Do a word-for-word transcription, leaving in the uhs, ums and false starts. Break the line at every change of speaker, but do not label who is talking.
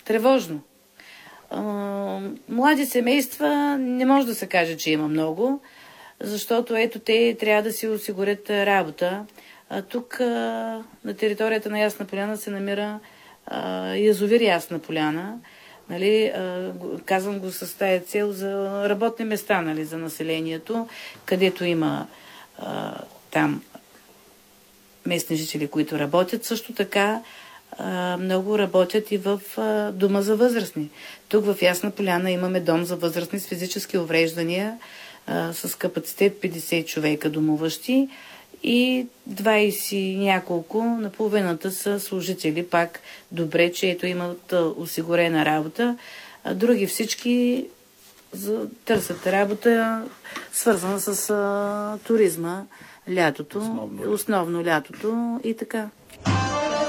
тревожно. А, млади семейства не може да се каже, че има много, защото ето те трябва да си осигурят работа. А тук а, на територията на Ясна поляна се намира а, язовир Ясна поляна. Нали, а, казвам го с тая цел за работни места, нали, за населението, където има а, там местни жители, които работят. Също така а, много работят и в а, дома за възрастни. Тук в Ясна поляна имаме дом за възрастни с физически увреждания, а, с капацитет петдесет човека домуващи и двайсет няколко, наполовината са служители, пак добре, че ето имат осигурена работа, а други всички за, търсят работа, свързана с а, туризма, лятото, основно. основно лятото и така.